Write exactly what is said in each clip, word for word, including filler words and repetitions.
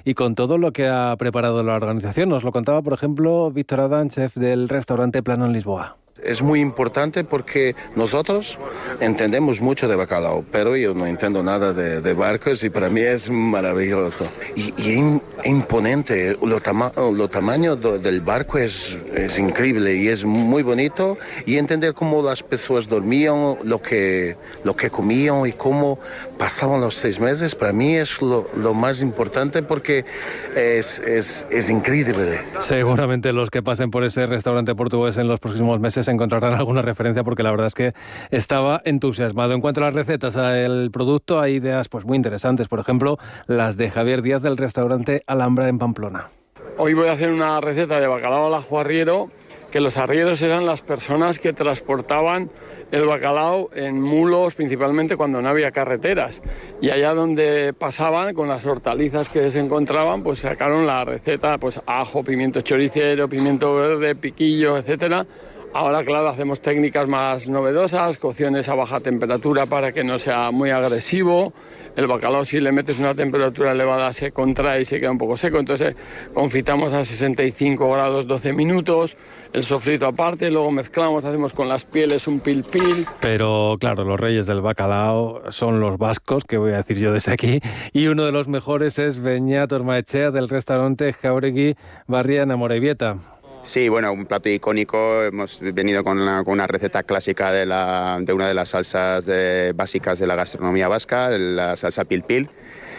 y con todo lo que ha preparado la organización. Nos lo contaba, por ejemplo, Víctor Adán, chef del restaurante Plano en Lisboa. Es muy importante porque nosotros entendemos mucho de bacalao, pero yo no entiendo nada de, de barcos y para mí es maravilloso. Y, y imponente, lo, tama, lo tamaño do, del barco es, es increíble y es muy bonito. Y entender cómo las personas dormían, lo que, lo que comían y cómo pasaban los seis meses, para mí es lo, lo más importante porque es, es, es increíble. Seguramente los que pasen por ese restaurante portugués en los próximos meses encontrarán alguna referencia porque la verdad es que estaba entusiasmado. En cuanto a las recetas, al producto, hay ideas pues muy interesantes. Por ejemplo, las de Javier Díaz del restaurante Alhambra en Pamplona. Hoy voy a hacer una receta de bacalao al ajo arriero, que los arrieros eran las personas que transportaban el bacalao en mulos, principalmente cuando no había carreteras. Y allá donde pasaban, con las hortalizas que se encontraban, pues sacaron la receta, pues ajo, pimiento choricero, pimiento verde, piquillo, etcétera. Ahora, claro, hacemos técnicas más novedosas, cocciones a baja temperatura para que no sea muy agresivo. El bacalao, si le metes una temperatura elevada, se contrae y se queda un poco seco. Entonces, confitamos a sesenta y cinco grados doce minutos, el sofrito aparte, luego mezclamos, hacemos con las pieles un pil pil. Pero, claro, los reyes del bacalao son los vascos, que voy a decir yo desde aquí, y uno de los mejores es Beñat Ormaechea del restaurante Jauregui Barria en Amorebieta. Sí, bueno, un plato icónico. Hemos venido con una, con una receta clásica de, la, de una de las salsas de, básicas de la gastronomía vasca, la salsa pil pil.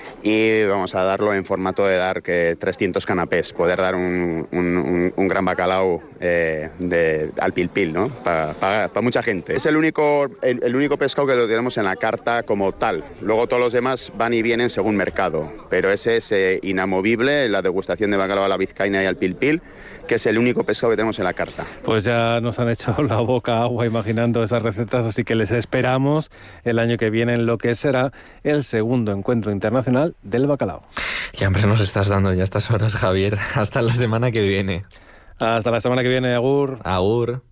Y vamos a darlo en formato de dar que trescientos canapés, poder dar un, un, un, un gran bacalao eh, de, al pil pil, ¿no? Para pa, pa mucha gente. Es el único, el, el único pescado que lo tenemos en la carta como tal. Luego todos los demás van y vienen según mercado, pero ese es eh, inamovible, la degustación de bacalao a la vizcaína y al pil pil, que es el único pescado que tenemos en la carta. Pues ya nos han hecho la boca agua imaginando esas recetas, así que les esperamos el año que viene en lo que será el segundo encuentro internacional del bacalao. Qué hambre nos estás dando ya a estas horas, Javier. Hasta la semana que viene. Hasta la semana que viene, agur. Agur.